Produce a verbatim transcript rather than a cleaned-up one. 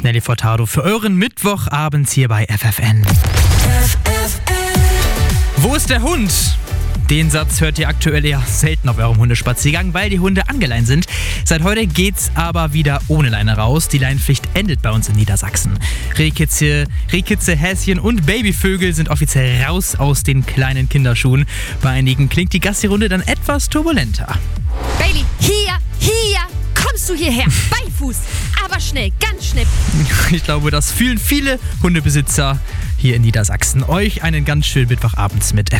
Nelly Furtado für euren Mittwochabend hier bei F F N. F F N. Wo ist der Hund? Den Satz hört ihr aktuell eher selten auf eurem Hundespaziergang, weil die Hunde angeleint sind. Seit heute geht's aber wieder ohne Leine raus. Die Leinenpflicht endet bei uns in Niedersachsen. Rehkitze, Rehkitze, Häschen und Babyvögel sind offiziell raus aus den kleinen Kinderschuhen. Bei einigen klingt die Gassi-Runde dann etwas turbulenter. Bailey, hier, hier, kommst du hierher, Beifuß, aber schnell, ganz schnell. Ich glaube, das fühlen viele Hundebesitzer hier in Niedersachsen. Euch einen ganz schönen Mittwochabend mit